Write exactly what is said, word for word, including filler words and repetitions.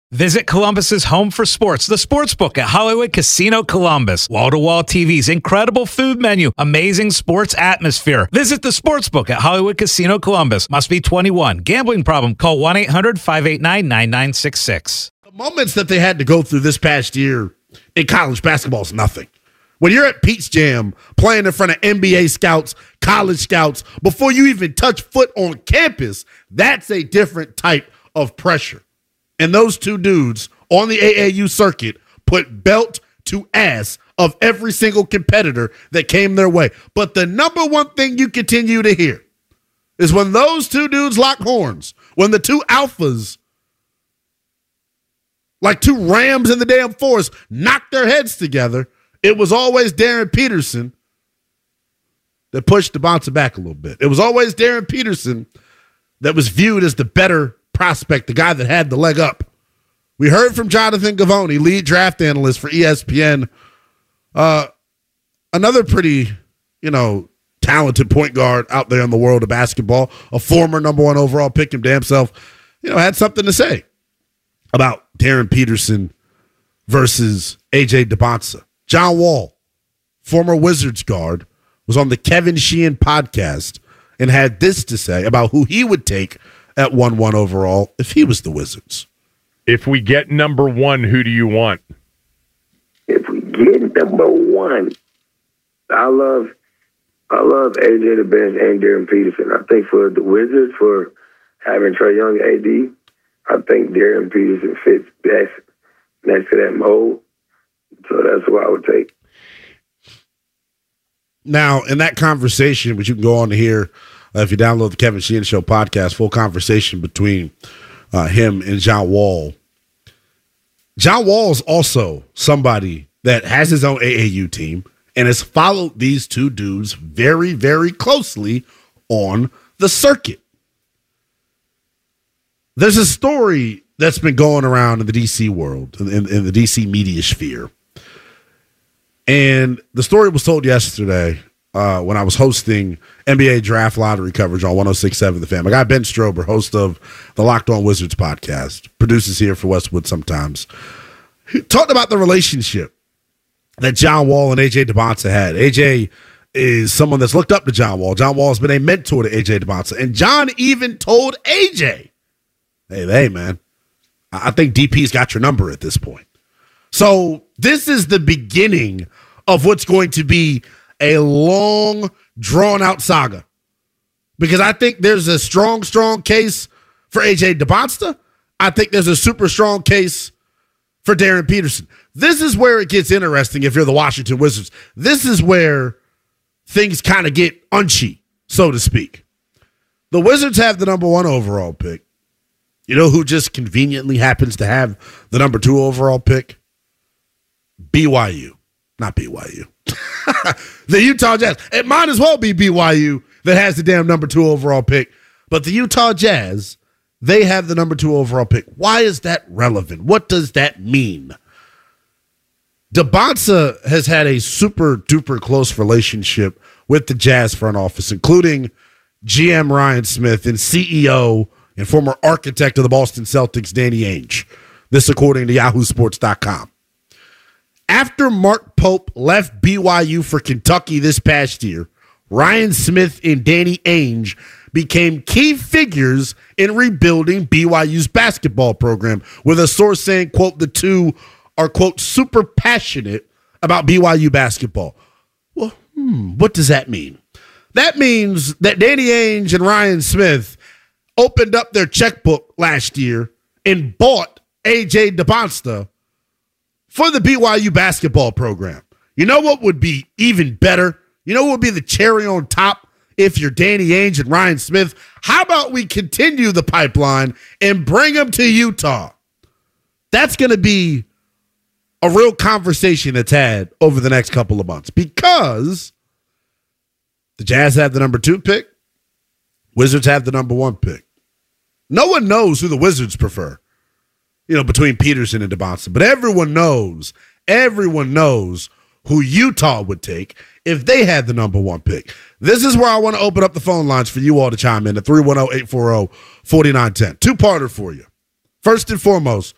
Visit Columbus's home for sports, the Sportsbook at Hollywood Casino Columbus. Wall-to-wall T Vs, incredible food menu, amazing sports atmosphere. Visit the Sportsbook at Hollywood Casino Columbus. Must be twenty-one. Gambling problem? Call one eight hundred five eight nine nine nine six six. The moments that they had to go through this past year in college basketball is nothing. When you're at Pete's Jam playing in front of N B A scouts, college scouts, before you even touch foot on campus, that's a different type of pressure. And those two dudes on the A A U circuit put belt to ass of every single competitor that came their way. But the number one thing you continue to hear is when those two dudes lock horns, when the two alphas, like two rams in the damn forest, knock their heads together, it was always Darren Peterson that pushed the bouncer back a little bit. It was always Darren Peterson that was viewed as the better prospect, the guy that had the leg up. We heard from Jonathan Givony, lead draft analyst for E S P N. Uh, another pretty, you know, talented point guard out there in the world of basketball, a former number one overall pick, him damn self, you know, had something to say about Darren Peterson versus A J DeBonsa. John Wall, former Wizards guard, was on the Kevin Sheehan podcast and had this to say about who he would take at one one overall if he was the Wizards. If we get number one, who do you want? If we get number one, I love I love A J the best and Darren Peterson. I think for the Wizards, for having Trae Young A D, I think Darren Peterson fits best next to that mold. So that's what I would take. Now, in that conversation, which you can go on to hear uh, if you download the Kevin Sheehan Show podcast, full conversation between uh, him and John Wall. John Wall is also somebody that has his own A A U team and has followed these two dudes very, very closely on the circuit. There's a story that's been going around in the D C world, in, in the D C media sphere. And the story was told yesterday uh, when I was hosting N B A draft lottery coverage on one oh six point seven The Fan. My guy Ben Strober, host of the Locked On Wizards podcast, produces here for Westwood sometimes, he talked about the relationship that John Wall and A J DeBonsa had. A J is someone that's looked up to John Wall. John Wall has been a mentor to A J DeBonsa. And John even told A J, hey, hey, man, I think D P's got your number at this point. So this is the beginning of what's going to be a long, drawn-out saga. Because I think there's a strong, strong case for A J DeBonsa. I think there's a super strong case for Darren Peterson. This is where it gets interesting if you're the Washington Wizards. This is where things kind of get unchy, so to speak. The Wizards have the number one overall pick. You know who just conveniently happens to have the number two overall pick? B Y U. Not B Y U. The Utah Jazz. It might as well be B Y U that has the damn number two overall pick. But the Utah Jazz, they have the number two overall pick. Why is that relevant? What does that mean? DeBonsa has had a super duper close relationship with the Jazz front office, including G M Ryan Smith and C E O and former architect of the Boston Celtics, Danny Ainge. This according to yahoo sports dot com. After Mark Pope left B Y U for Kentucky this past year, Ryan Smith and Danny Ainge became key figures in rebuilding B Y U's basketball program, with a source saying, quote, the two are, quote, super passionate about B Y U basketball. Well, hmm, what does that mean? That means that Danny Ainge and Ryan Smith opened up their checkbook last year and bought A J DeBonsa for the B Y U basketball program. You know what would be even better? You know what would be the cherry on top if you're Danny Ainge and Ryan Smith? How about we continue the pipeline and bring them to Utah? That's going to be a real conversation that's had over the next couple of months, because the Jazz have the number two pick. Wizards have the number one pick. No one knows who the Wizards prefer, you know, between Peterson and DeBonsa. But everyone knows, everyone knows who Utah would take if they had the number one pick. This is where I want to open up the phone lines for you all to chime in at three one zero, eight four zero, four nine one zero. Two-parter for you. First and foremost,